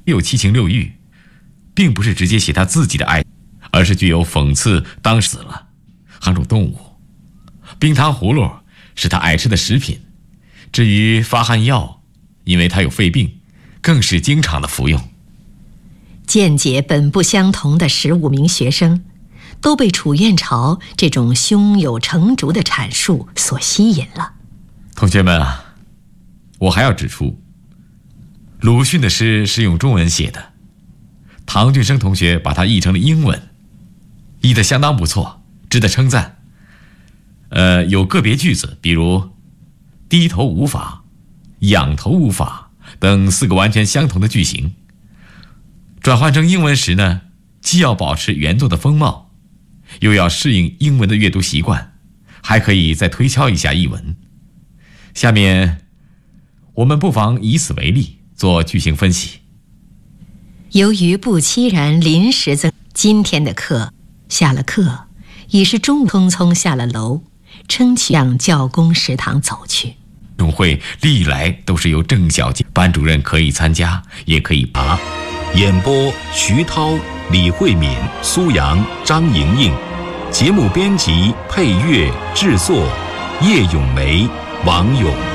有七情六欲，并不是直接写他自己的爱，而是具有讽刺当死了hàng种动物。冰糖葫芦是他爱吃的食品，至于发汗药，因为他有肺病，更是经常的服用。 见解本不相同的15名学生，都被楚院潮这种胸有成竹的阐述所吸引了。 同学们啊，我还要指出，鲁迅的诗是用中文写的，唐俊生同学把它译成了英文，译得相当不错，值得称赞。有个别句子，比如低头无法、仰头无法等4个完全相同的句型，转换成英文时呢，既要保持原作的风貌，又要适应英文的阅读习惯，还可以再推敲一下译文。下面我们不妨以此为例做句型分析。 由于不期然临时今天的课下了课，已是中午，匆匆下了楼，撑起向教工食堂走去。 运动会历来都是由郑小姐班主任可以参加，也可以拔。 演播徐涛、李慧敏、苏阳、张莹莹，节目编辑、配乐、制作叶咏梅、王勇。